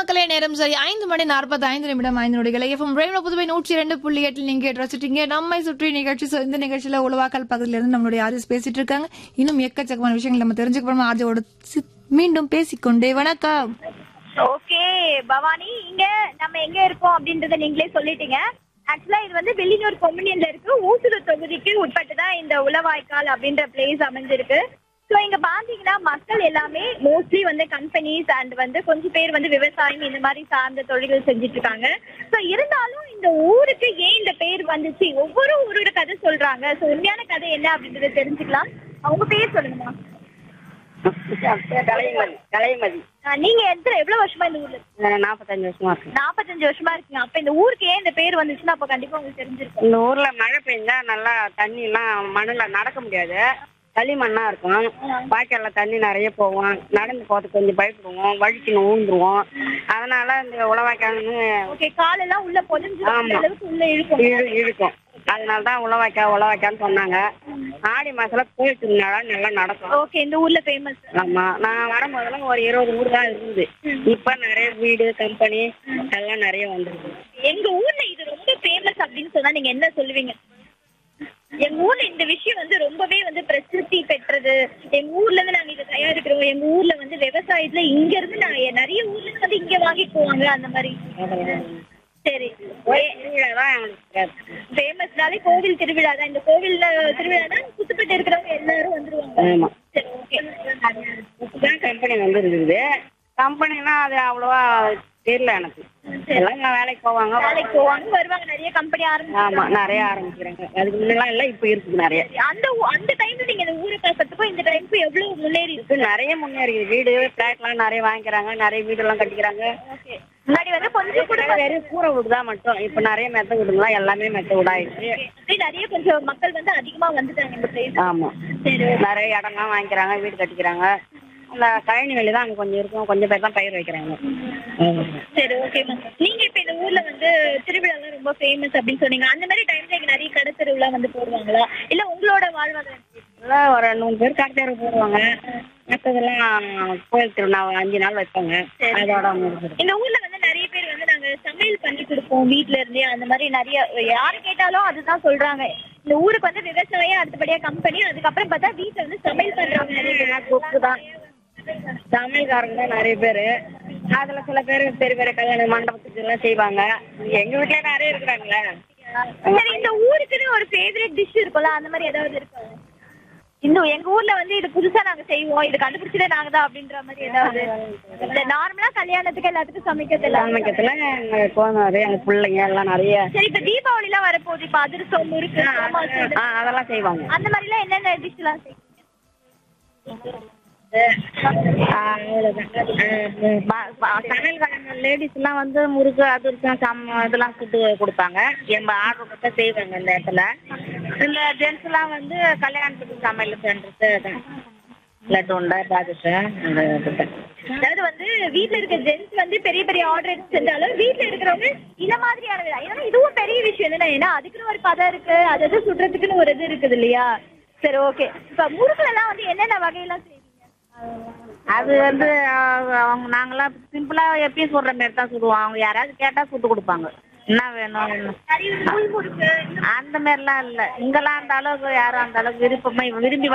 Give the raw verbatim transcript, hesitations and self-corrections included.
மக்களே, நேரம் சரி ஐந்து மணி நாற்பத்தி ஐந்து நிமிடம் ஐந்து நொடிகளை எஃப்எம் ரேடியோ புதுவை நூற்றி இரண்டு புள்ளி எட்டில் நீங்க கேட்டு ரசிச்சிட்டீங்க. நம்மை சுற்றி நிகழ்ச்சி. So, இந்த நிகழ்ச்சியில உலவாக்கல் பகுதியில இருந்து நம்மளுடைய ஆர்ஜிஸ் பேசிட்டு இருக்காங்க. இன்னும் எக்கச்சக்கமான விஷயங்கள் நம்ம தெரிஞ்சுக்க போறோம். ஆர்ஜியோட மீண்டும் பேசிக்கொண்டே வணக்கம். ஓகே பவானி, இங்க நம்ம எங்க இருக்கோம் அப்படின்றத நீங்களே சொல்லிட்டீங்க. ஆக்சுவலா இது வந்து வெள்ளியூர் கொம்யூனியன்ல இருக்கு. ஊசுடு தொகுதிக்கு உட்பட்டு தான் இந்த உளவாய்க்கால் அப்படின்ற பிளேஸ் அமைஞ்சிருக்கு. ஸோ இங்க பாத்தீங்கன்னா மக்கள் எல்லாமே மோஸ்ட்லி வந்து கம்பெனிஸ் அண்ட் வந்து கொஞ்சம் பேர் வந்து விவசாயம் இந்த மாதிரி சார்ந்த தொழில்கள் செஞ்சுட்டு இருக்காங்க. ஸோ இருந்தாலும் இந்த ஊருக்கு ஏன் இந்த பேர் வந்துச்சு, ஒவ்வொரு ஊரோட கதை சொல்றாங்க. ஸோ உண்மையான கதை என்ன அப்படின்றத தெரிஞ்சுக்கலாம். அவங்க பேர் சொல்லுங்கம்மா. கலைமதி கலைமதி நீங்க எத்தனை எவ்வளவு வருஷமா இந்த ஊர்ல இருக்கீங்க? நாற்பத்தஞ்சு வருஷமா இருக்கு. நாற்பத்தஞ்சு வருஷமா இருக்கீங்க. அப்ப இந்த ஊருக்கு ஏன் இந்த பேர் வந்துச்சுன்னா அப்ப கண்டிப்பா உங்களுக்கு தெரிஞ்சிருக்கும். இந்த ஊர்ல மழை பெஞ்சா நல்லா தண்ணி எல்லாம் மண்ணுல நடக்க முடியாது, களிமண்ணா இருக்கும். வாய்க்கால்ல தண்ணி நிறைய போவோம், நடந்து போறதுக்கு கொஞ்சம் பயப்படுவோம், வழிக்குன்னு ஊந்துருவோம். அதனால இந்த உளவாய்க்கால்னு ஓகே, காலெல்லாம் உள்ள பொதிஞ்சு ஆமா. அளவுக்கு உள்ள இழுக்கும். இழு- இழுக்கும். அதனாலதான் உளவாய்க்கா உளவாய்க்கான்னு சொன்னாங்க. ஆடி மாசத்துல கோயில் திருநாளா நல்லா நடக்கும். ஓகே, இந்த ஊர்ல ஃபேமஸ். ஆமா, நான் வரும்போதெல்லாம் ஒரு இருபது ஊர் தான் இருந்தது. இப்ப நிறைய வீடு கம்பெனி எல்லாம் நிறைய வந்துருக்கு. எங்க ஊர்ல இது ரொம்ப ஃபேமஸ் அப்படின்னு சொன்னா நீங்க என்ன சொல்லுவீங்க? எங்க ஊர்ல இந்த விஷயம் வந்து ரொம்பவே வந்து பிரசித்தி பெற்றது. எங்க ஊர்ல இருந்து நாங்க இதை தயாரிக்கிறோம். எங்க ஊர்ல வந்து விவசாயத்துல இங்க இருந்து நாங்க நிறைய ஊர்ல இருந்து வந்து இங்க வாங்கிட்டு போவாங்க அந்த மாதிரி. சரி, ஃபேமஸ்னாலே கோவில் திருவிழா தான். இந்த கோவில்ல திருவிழா தான் சுத்துப்பட்டு இருக்கிறவங்க எல்லாரும் வந்துருவாங்க. ஆமா, சரி, ஓகே. கம்பெனி வந்து இருக்குது. கம்பெனினா அது அவ்வளவா தெரியல எனக்கு. எல்லாம் இங்க வேலைக்கு போவாங்க வேலைக்கு போவாங்க வருவாங்க, நிறைய கம்பெனி ஆரம்பிச்சு. ஆமா, நிறைய ஆரம்பிக்கிறாங்க. அதுக்கு முன்னெல்லாம் இல்ல, இப்ப இருக்குது நிறைய. அந்த ஊ- அந்த டைம்ல நீங்க இந்த ஊரை பார்க்கறதுக்கும் இந்த டைமுக்கும் எவ்வளவு முன்னேறி இருக்கு? இப்ப நிறைய முன்னேறி வீடு பிளாட் எல்லாம் நிறைய வாங்கிக்கிறாங்க, நிறைய வீடு எல்லாம் கட்டிக்கிறாங்க. ஓகே, முன்னாடி வந்து கொஞ்சம் கூட வெறும் கூரை வீடு தான் மட்டும். இப்ப நிறைய மெத்த வீடுங்களா எல்லாமே மெத்த வீடாயிடுச்சு. அப்படியே நிறைய கொஞ்சம் மக்கள் வந்து அதிகமா வந்துட்டாங்க இந்த பிளேஸ். ஆமா, சரி, நிறைய இடம்லாம் வாங்கிக்கிறாங்க, வீடு கட்டிக்கிறாங்க. அந்த கழனி வெளி தான் அங்க கொஞ்சம் இருக்கும், கொஞ்சம் பேர் தான் பயிர் வைக்கிறாங்க. ஆமா. சரி, ஓகே மேம். நீங்க இப்ப இந்த ஊர்ல வந்து திருவிழாலாம் ரொம்ப ஃபேமஸ் அப்படின்னு சொன்னீங்க. அந்த மாதிரி டைம்ல இங்க நிறைய கடை திருவிழா வந்து போடுவாங்களா, இல்ல உங்களோட வாழ்வாதாரம்? எல்லாம் ஒரு நூறு பேர் காட்டுத்தேர் போடுவாங்க. மற்றதெல்லாம் கோயில் திருவிழா அஞ்சு நாள் வைப்பாங்க. அதோட முடிஞ்சிடும். இந்த ஊர்ல வந்து நிறைய பேர் வந்து நாங்க சமையல் பண்ணி கொடுப்போம் வீட்ல இருந்தே. அந்த மாதிரி நிறைய யாரு கேட்டாலும் அதுதான் சொல்றாங்க. இந்த ஊருக்கு வந்து விவசாயம், அடுத்தபடியா கம்பெனி, அதுக்கப்புறம் பார்த்தா வீட்டுல வந்து சமையல் பண்றவங்க நிறைய பேர். கொக்கு தான் சமையல்காரங்க தான் நிறைய பேரு. அதுல சில பேர் பெரிய பெரிய கல்யாண மண்டபத்துக்கு எல்லாம் செய்வாங்க. எங்க வீட்லயே நிறைய இருக்கிறாங்களே. சரி, இந்த ஊருக்குன்னு ஒரு ஃபேவரட் டிஷ் இருக்கும்ல, அந்த மாதிரி ஏதாவது இருக்கா? இன்னும் எங்க ஊர்ல வந்து இது புதுசா நாங்க செய்வோம், இது கண்டுபிடிச்சதே நாங்க தான் அப்படின்ற மாதிரி ஏதாவது? இந்த நார்மலா கல்யாணத்துக்கு எல்லாத்துக்கும் சமைக்கிறது எல்லாம் சமைக்கிறதுல எங்க கோனாரு எங்க பிள்ளைங்க எல்லாம் நிறைய. சரி, இப்ப தீபாவளி எல்லாம் வரப்போகுது. இப்ப அதிரசம், முறுக்கு, சோமாசு, ஆ, அதெல்லாம் செய்வாங்க. அந்த மாதிரி எல்லாம் என்னென்ன டிஷ் எல்லாம் செய்வீங்க? சமையல்காரங்க லேடிஸ் எல்லாம் வந்து முறுக்கு அதிரசம் சம் இதெல்லாம் சுட்டு கொடுப்பாங்க. எம்ப ஆர்டர் கொடுத்தா செய்வாங்க இந்த இடத்துல. இந்த ஜென்ஸ் எல்லாம் வந்து கல்யாணத்துக்கு சமையல் பண்றது லட்டு உண்டை பாதுஷம். அதாவது வந்து வீட்டுல இருக்க ஜென்ஸ் வந்து பெரிய பெரிய ஆர்டர் எடுத்து செஞ்சாலும் வீட்டுல இருக்கிறவங்க இந்த மாதிரியான விழா. ஏன்னா இதுவும் பெரிய விஷயம் தானே. ஏன்னா அதுக்குன்னு ஒரு பதம் இருக்கு, அதாவது சுடுறதுக்குன்னு ஒரு இது இருக்குது இல்லையா? சரி, ஓகே. இப்ப முறுக்குல எல்லாம் வந்து என்னென்ன வகையெல்லாம் செய்வீங்க? அது வந்து அவங்க அவங்க நாங்களாம் சிம்பிளா எப்பயும் சொல்ற மாதிரி தான் சுடுவோம். அவங்க யாராவது கேட்டா சுட்டு கொடுப்பாங்க. என்ன வேணும் என்ன நிறைய நூல் முறுக்கு, அந்த மாதிரிலாம் இல்லை. இங்கெல்லாம் அந்த அளவுக்கு யாரும் அந்த அளவுக்கு விருப்பமா விரும்பி